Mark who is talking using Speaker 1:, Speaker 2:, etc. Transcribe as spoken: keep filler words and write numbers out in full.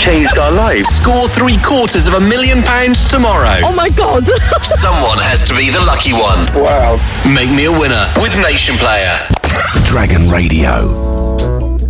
Speaker 1: changed our lives.
Speaker 2: Score three quarters of a million pounds tomorrow.
Speaker 3: Oh my God.
Speaker 2: Someone has to be the lucky one.
Speaker 1: Wow.
Speaker 2: Make me a winner with Nation Player.
Speaker 4: Dragon Radio.